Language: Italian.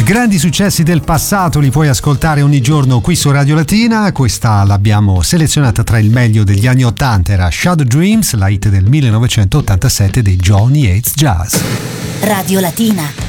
Grandi successi del passato li puoi ascoltare ogni giorno qui su Radio Latina. Questa l'abbiamo selezionata tra il meglio degli anni 80, era Shadow Dreams, la hit del 1987 dei Johnny Hates Jazz. Radio Latina.